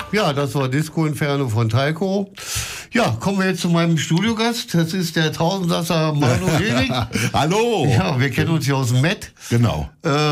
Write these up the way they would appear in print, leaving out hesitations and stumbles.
Ja, das war Disco Inferno von Taiko. Ja, kommen wir jetzt zu meinem Studiogast. Das ist der Tausendsasser Manu Hering. Hallo! Ja, wir kennen uns ja aus dem Met. Genau.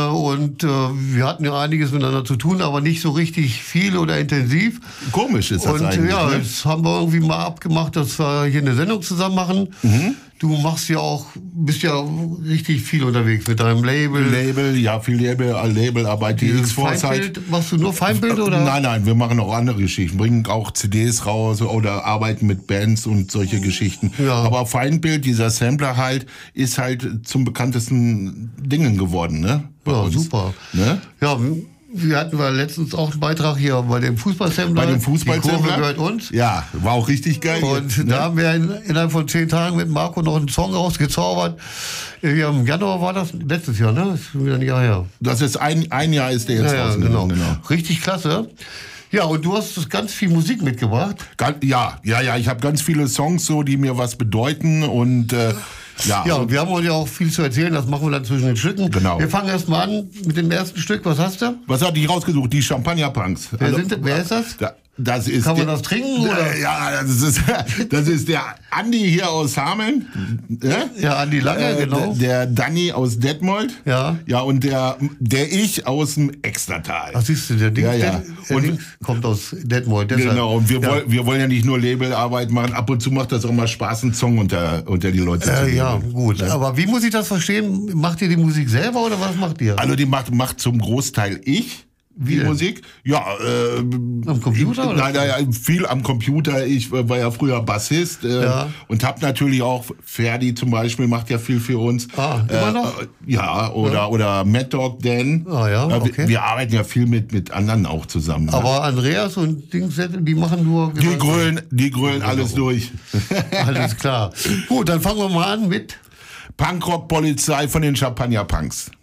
Wir hatten ja einiges miteinander zu tun, aber nicht so richtig viel oder intensiv. Komisch ist das eigentlich. Ja, ne? jetzt haben wir irgendwie mal abgemacht, dass wir hier eine Sendung zusammen machen. Du machst ja auch, bist ja richtig viel unterwegs mit deinem Label. Ja, viel Labelarbeit, die X-Force halt. Machst du nur Feinbild oder? Nein, wir machen auch andere Geschichten, bringen auch CDs raus oder arbeiten mit Bands und solche Geschichten. Ja. Aber Feinbild, dieser Sampler halt, ist halt zum bekanntesten Dingen geworden, ne? Bei Ja, uns. super. Ne? Ja, wir hatten letztens auch einen Beitrag hier bei dem Fußballsampler. Bei dem Die Kurve Fußballsampler gehört uns. Ja, war auch richtig geil. Und da haben wir innerhalb von 10 Tagen mit Marco noch einen Song rausgezaubert. Im Januar war das, letztes Jahr, ne? Das ist schon wieder ein Jahr her. Das ist ein Jahr ist der jetzt rausgekommen. Genau. Richtig klasse. Ja, und du hast ganz viel Musik mitgebracht. Ja, ich habe ganz viele Songs so, die mir was bedeuten und Ja, und wir haben uns ja auch viel zu erzählen, das machen wir dann zwischen den Stücken. Genau. Wir fangen erst mal an mit dem ersten Stück. Was hast du? Was hatte ich rausgesucht? Die Champagner Punks. Wer ist das? Das ist Kann man das trinken? Oder? Ja, das ist der Andi hier aus Hameln. Ja, Andi Lange, genau. Der Danny aus Detmold. Ja. Ja, und der Ich aus dem Extratal. Ach, siehst du, der Ding, Ja. der Ding kommt aus Detmold. Deshalb. Genau, und wir wollen ja nicht nur Labelarbeit machen. Ab und zu macht das auch mal Spaß, einen Song unter die Leute zu geben. Ja, gut. Ja. Aber wie muss ich das verstehen? Macht ihr die Musik selber oder was macht ihr? Also die macht zum Großteil ich. Wie die Musik? Ja, am Computer? Oder? Nein, viel am Computer. Ich war ja früher Bassist und habe natürlich auch, Ferdi zum Beispiel macht ja viel für uns. Immer noch? Ja, oder Mad Dog Dan. Ja, okay. Wir arbeiten ja viel mit anderen auch zusammen. Aber Andreas und Dings, die machen nur... Die grölen alles durch. Alles klar. Gut, dann fangen wir mal an mit... Punkrock-Polizei von den Champagner Punks.